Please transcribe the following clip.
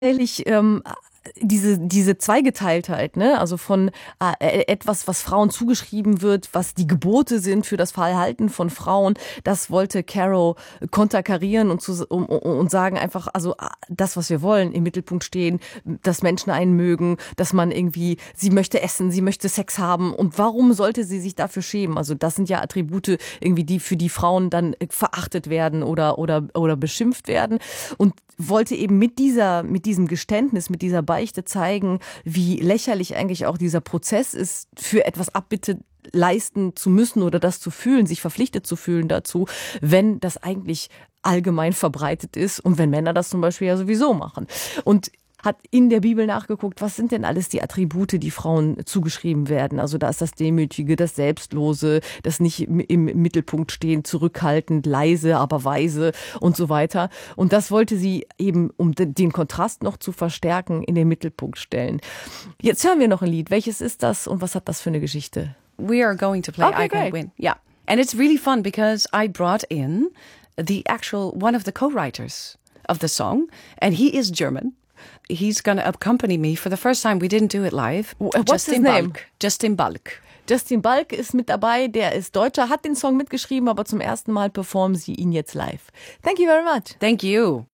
tatsächlich diese Zweigeteiltheit, ne? Also von etwas, was Frauen zugeschrieben wird, was die Gebote sind für das Verhalten von Frauen, das wollte Caro konterkarieren und sagen einfach, also das, was wir wollen, im Mittelpunkt stehen, dass Menschen einen mögen, dass man irgendwie, sie möchte essen, sie möchte Sex haben und warum sollte sie sich dafür schämen? Also das sind ja Attribute irgendwie, die für die Frauen dann verachtet werden oder beschimpft werden und wollte eben mit diesem Geständnis, mit dieser Beichte zeigen, wie lächerlich eigentlich auch dieser Prozess ist, für etwas Abbitte leisten zu müssen oder das zu fühlen, sich verpflichtet zu fühlen dazu, wenn das eigentlich allgemein verbreitet ist und wenn Männer das zum Beispiel ja sowieso machen. Und hat in der Bibel nachgeguckt, was sind denn alles die Attribute, die Frauen zugeschrieben werden. Also da ist das Demütige, das Selbstlose, das nicht im Mittelpunkt stehen, zurückhaltend, leise, aber weise und so weiter. Und das wollte sie eben, um den Kontrast noch zu verstärken, in den Mittelpunkt stellen. Jetzt hören wir noch ein Lied. Welches ist das und was hat das für eine Geschichte? We are going to play Okay, I Can't great. Win. Yeah. And it's really fun because I brought in one of the co-writers of the song, and he is German. He's going to accompany me for the first time. We didn't do it live. What's his name? Justin Balk. Justin Balk ist mit dabei, der ist Deutscher, hat den Song mitgeschrieben, aber zum ersten Mal performen sie ihn jetzt live. Thank you very much. Thank you.